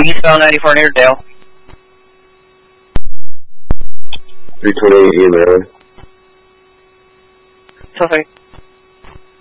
Eastbound 94 near Dale. 328 in Maryland. Perfect.